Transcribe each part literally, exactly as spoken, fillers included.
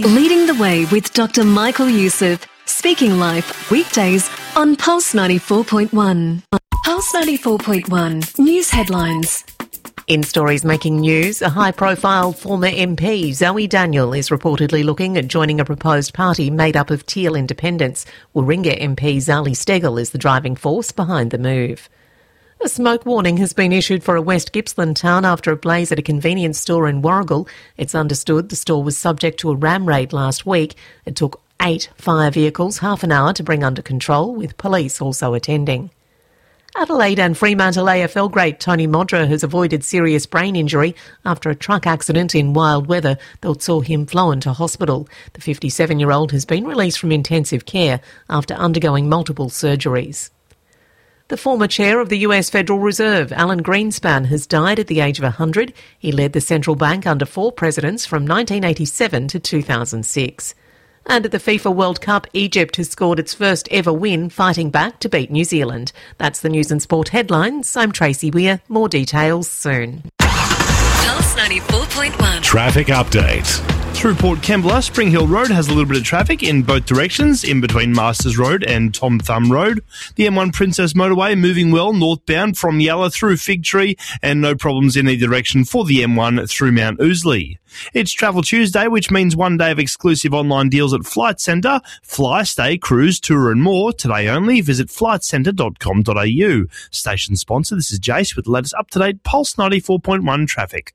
Leading the Way with Doctor Michael Youssef. Speaking Life, weekdays on Pulse ninety-four point one. Pulse ninety-four point one, news headlines. In stories making news, a high-profile former M P, Zoe Daniel, is reportedly looking at joining a proposed party made up of Teal independents. Warringah M P Zali Steggall is the driving force behind the move. A smoke warning has been issued for a West Gippsland town after a blaze at a convenience store in Warragul. It's understood the store was subject to a ram raid last week. It took eight fire vehicles half an hour to bring under control, with police also attending. Adelaide and Fremantle A F L great Tony Modra has avoided serious brain injury after a truck accident in wild weather that saw him flown to hospital. The fifty-seven-year-old has been released from intensive care after undergoing multiple surgeries. The former chair of the U S Federal Reserve, Alan Greenspan, has died at the age of one hundred. He led the central bank under four presidents from nineteen eighty-seven to two thousand six. And at the FIFA World Cup, Egypt has scored its first ever win, fighting back to beat New Zealand. That's the news and sport headlines. I'm Tracy Weir. More details soon. Pulse ninety-four point one. Traffic update. Through Port Kembla, Spring Hill Road has a little bit of traffic in both directions, in between Masters Road and Tom Thumb Road. The M one Princess Motorway moving well northbound from Yalla through Fig Tree, and no problems in either direction for the M one through Mount Ousley. It's Travel Tuesday, which means one day of exclusive online deals at Flight Centre. Fly, stay, cruise, tour and more. Today only. Visit flight centre dot com dot a u. Station sponsor, this is Jace with the latest up-to-date Pulse ninety-four point one traffic.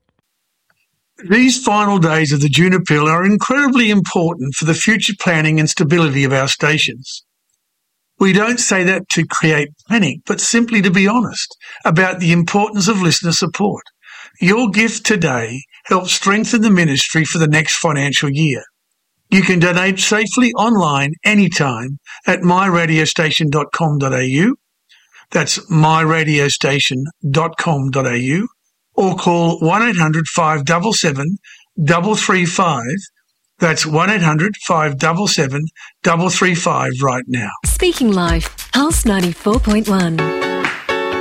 These final days of the June appeal are incredibly important for the future planning and stability of our stations. We don't say that to create panic, but simply to be honest about the importance of listener support. Your gift today helps strengthen the ministry for the next financial year. You can donate safely online anytime at my radio station dot com dot a u. That's my radio station dot com dot a u. Or call one eight hundred five seven seven three three five. That's one eight hundred five seven seven three three five right now. Speaking Life, Pulse ninety-four point one.